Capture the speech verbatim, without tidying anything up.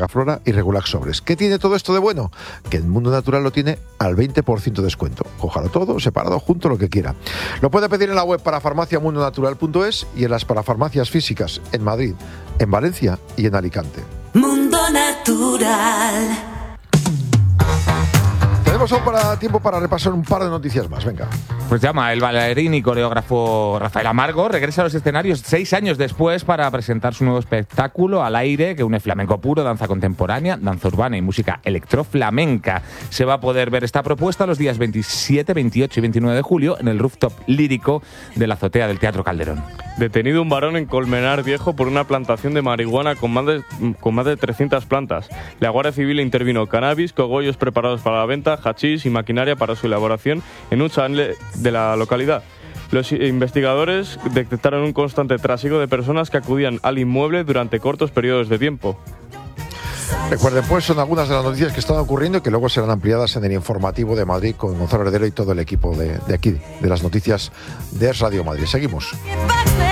Agaflora y Regulax Sobres. ¿Qué tiene todo esto de bueno? Que el Mundo Natural lo tiene al veinte por ciento de descuento. Cójalo todo, separado, junto, lo que quiera. Lo puede pedir en la web parafarmacia mundo natural punto es y en las parafarmacias físicas en Madrid, en Valencia y en Alicante. Mundo Natural. Tenemos aún para tiempo para repasar un par de noticias más. Venga. Pues llama, el bailarín y coreógrafo Rafael Amargo regresa a los escenarios seis años después para presentar su nuevo espectáculo al aire que une flamenco puro, danza contemporánea, danza urbana y música electroflamenca. Se va a poder ver esta propuesta los días veintisiete, veintiocho y veintinueve de julio en el rooftop lírico de la azotea del Teatro Calderón. Detenido un varón en Colmenar Viejo por una plantación de marihuana con más de, con más de trescientas plantas. La Guardia Civil intervino cannabis, cogollos preparados para la venta, hachís y maquinaria para su elaboración en un chalet de la localidad. Los investigadores detectaron un constante tráfico de personas que acudían al inmueble durante cortos periodos de tiempo. Recuerden, pues, son algunas de las noticias que están ocurriendo y que luego serán ampliadas en el informativo de Madrid con Gonzalo Heredero y todo el equipo de, de aquí, de las noticias de Es Radio Madrid. Seguimos.